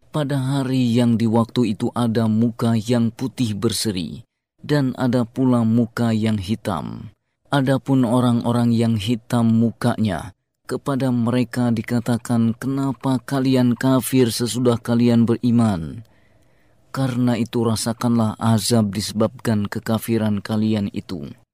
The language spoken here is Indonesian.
Pada hari yang di waktu itu ada muka yang putih berseri, dan ada pula muka yang hitam. Adapun orang-orang yang hitam mukanya, kepada mereka dikatakan, "Kenapa kalian kafir sesudah kalian beriman? Karena itu rasakanlah azab disebabkan kekafiran kalian itu."